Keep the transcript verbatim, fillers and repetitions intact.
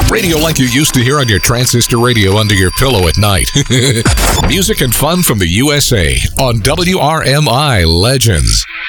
Radio like you used to hear on your transistor radio under your pillow at night. Music and fun from the U S A on W R M I Legends.